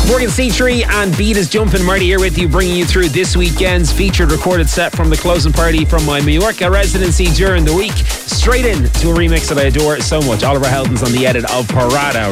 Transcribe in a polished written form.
Morgan C3 and Beat is Jumping. Marty here with you, bringing you through this weekend's featured recorded set from the closing party from my Mallorca residency during the week. Straight in to a remix that I adore so much. Oliver Heldens on the edit of Parada